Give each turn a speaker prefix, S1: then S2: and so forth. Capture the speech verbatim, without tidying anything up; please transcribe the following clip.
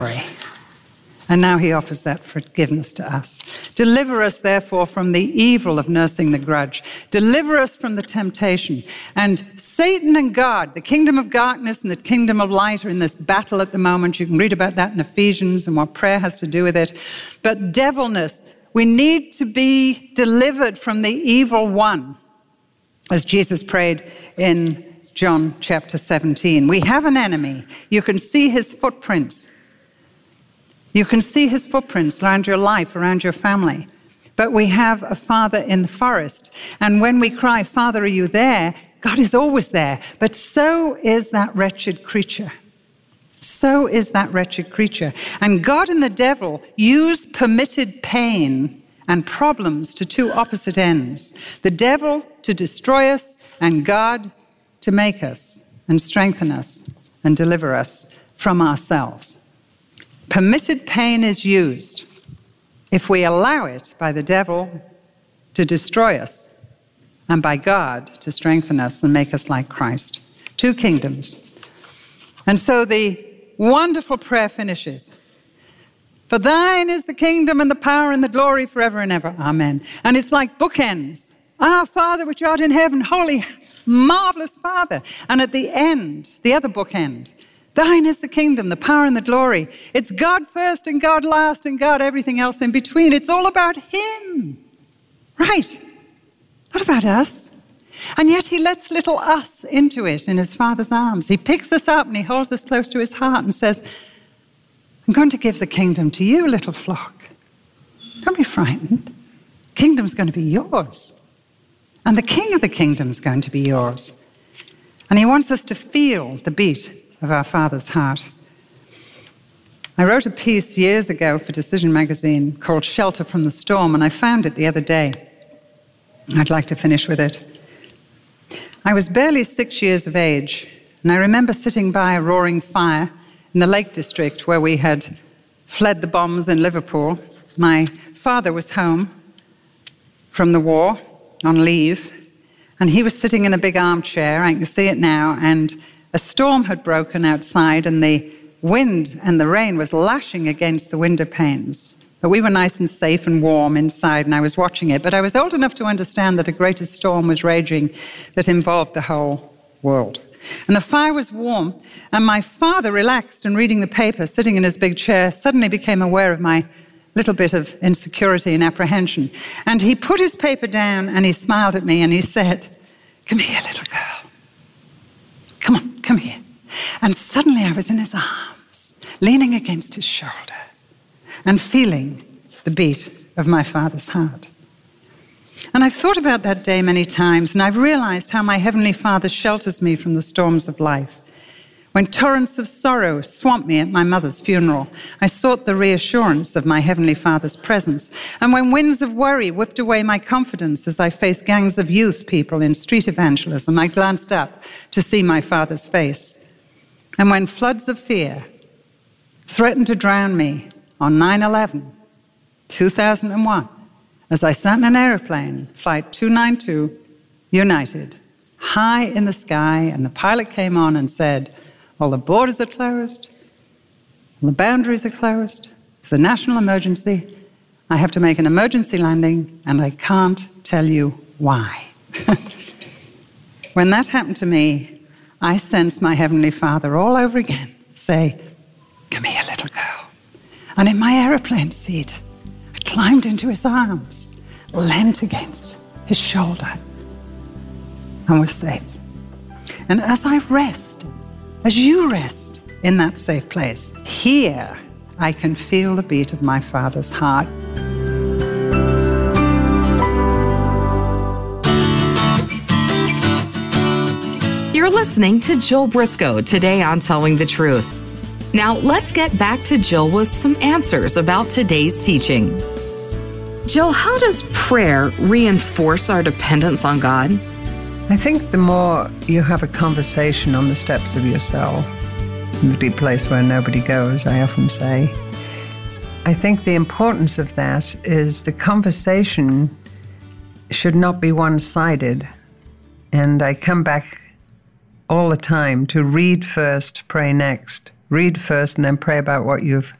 S1: And now he offers that forgiveness to us. Deliver us, therefore, from the evil of nursing the grudge. Deliver us from the temptation. And Satan and God, the kingdom of darkness and the kingdom of light, are in this battle at the moment. You can read about that in Ephesians and what prayer has to do with it. But devilness, we need to be delivered from the evil one, as Jesus prayed in John chapter seventeen. We have an enemy. You can see his footprints. You can see his footprints around your life, around your family. But we have a Father in the forest. And when we cry, Father, are you there? God is always there. But so is that wretched creature. So is that wretched creature. And God and the devil use permitted pain and problems to two opposite ends. The devil to destroy us, and God to make us and strengthen us and deliver us from ourselves. Permitted pain is used if we allow it by the devil to destroy us and by God to strengthen us and make us like Christ. Two kingdoms. And so the wonderful prayer finishes. For thine is the kingdom and the power and the glory forever and ever. Amen. And it's like bookends. Our Father which art in heaven, holy, marvelous Father. And at the end, the other bookend, thine is the kingdom, the power and the glory. It's God first and God last and God everything else in between. It's all about him. Right. Not about us. And yet he lets little us into it in his Father's arms. He picks us up and he holds us close to his heart and says, I'm going to give the kingdom to you, little flock. Don't be frightened. Kingdom's going to be yours. And the king of the kingdom's going to be yours. And he wants us to feel the beat of our Father's heart. I wrote a piece years ago for Decision Magazine called Shelter from the Storm, and I found it the other day. I'd like to finish with it. I was barely six years of age, and I remember sitting by a roaring fire in the Lake District where we had fled the bombs in Liverpool. My father was home from the war on leave, and he was sitting in a big armchair. I can see it now, and a storm had broken outside, and the wind and the rain was lashing against the window panes. But we were nice and safe and warm inside, and I was watching it. But I was old enough to understand that a greater storm was raging that involved the whole world. And the fire was warm, and my father, relaxed and reading the paper, sitting in his big chair, suddenly became aware of my little bit of insecurity and apprehension. And he put his paper down, and he smiled at me, and he said, come here, little girl. Come on, come here. And suddenly I was in his arms, leaning against his shoulder and feeling the beat of my Father's heart. And I've thought about that day many times, and I've realized how my Heavenly Father shelters me from the storms of life. When torrents of sorrow swamped me at my mother's funeral, I sought the reassurance of my Heavenly Father's presence. And when winds of worry whipped away my confidence as I faced gangs of youth people in street evangelism, I glanced up to see my Father's face. And when floods of fear threatened to drown me on nine eleven, two thousand one, as I sat in an airplane, flight two ninety-two, United, high in the sky, and the pilot came on and said, all the borders are closed, all the boundaries are closed, it's a national emergency, I have to make an emergency landing, and I can't tell you why. When that happened to me, I sensed my Heavenly Father all over again say, come here, little girl. And in my airplane seat, I climbed into his arms, leant against his shoulder, and was safe. And as I rest, as you rest in that safe place, here I can feel the beat of my Father's heart.
S2: You're listening to Jill Briscoe today on Telling the Truth. Now let's get back to Jill with some answers about today's teaching. Jill, how does prayer reinforce our dependence on God?
S3: I think the more you have a conversation on the steps of your cell, the deep place where nobody goes, I often say, I think the importance of that is the conversation should not be one-sided. And I come back all the time to read first, pray next. read first and then pray about what you've